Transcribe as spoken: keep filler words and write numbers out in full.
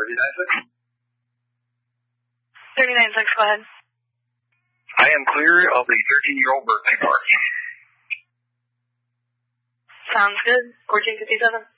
thirty-nine six. thirty-nine six, go ahead. I am clear of the thirteen-year-old birthday party. Sounds good. fourteen fifty-seven.